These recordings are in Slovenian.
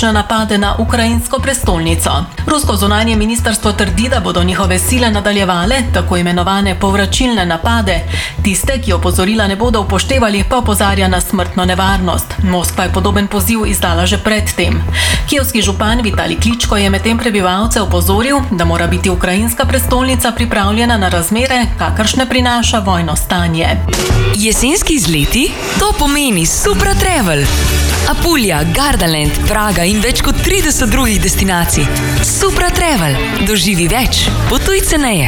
kibernetične napade na ukrajinsko prestolnico. Rusko zunanje ministrstvo trdi, da bodo njihove sile nadaljevale tako imenovane povračilne napade. Tiste, ki opozorila ne bodo upoštevali, pa opozarja na smrtno nevarnost. Moskva je podoben poziv izdala že predtem. Kijevski župan Vitalij Kličko je medtem prebivalce opozoril, da mora biti ukrajinska prestolnica pripravljena na razmere, kakršne prinaša vojno stanje. Jesenski izleti? To pomeni Supra Travel. Apulija, Gardaland, Praga in več kot 30 drugih destinacij. Supra Travel. Doživi več. Potuj ceneje.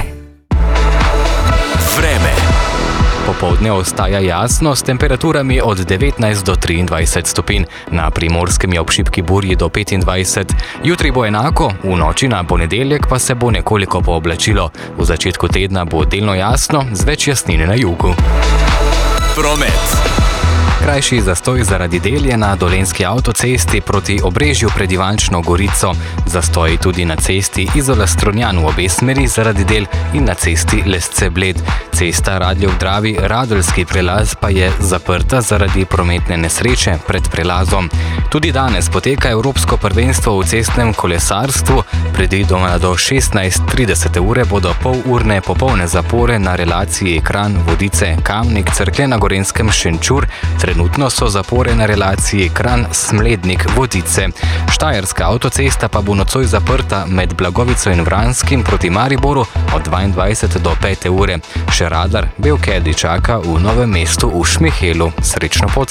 Vreme. Popoldne ostaja jasno s temperaturami od 19 do 23 stopinj, na Primorskem je ob šibki burji do 25. Jutri bo enako, v noči na ponedeljek pa se bo nekoliko pooblačilo. V začetku tedna bo delno jasno, z več jasnine na jugu. Promet. Krajši zastoj zaradi del je na Dolenjski avtocesti proti Obrežju pred Ivančno Gorico. Zastoj tudi na cesti Izola-Strunjan v obe smeri zaradi del in na cesti Lesce-Bled. Cesta Radlje-ob-Dravi Radeljski prelaz pa je zaprta zaradi prometne nesreče pred prelazom. Tudi danes poteka Evropsko prvenstvo v cestnem kolesarstvu. Predvidoma do 16:30 ure bodo polurne popolne zapore na relaciji Kranj-Vodice-Kamnik-Cerklje na Gorenjskem Šenčur. Trenutno so zapore na relaciji Kranj-Smlednik-Vodice. Štajerska avtocesta pa bo nocoj zaprta med Blagovico in Vranskim proti Mariboru od 22 do 5 ure. Še radar Belkedi čaka v Novem mestu v Šmihelu. Srečno pot!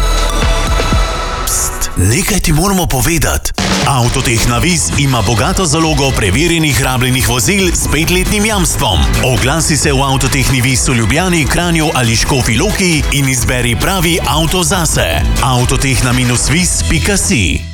Pst, nekaj ti moramo povedati. Avtotehna Viz ima bogato zalogo preverjenih rabljenih vozil s 5-letnim jamstvom. Oglasi se v Avtotehni Viz v Ljubljani, Kranju ali Škofji Loki in izberi pravi avto zase. Avtotehna-viz.si